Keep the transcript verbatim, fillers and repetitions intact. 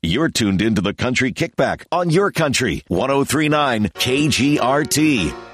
You're tuned into the Country Kickback on your country. ten thirty-nine K G R T.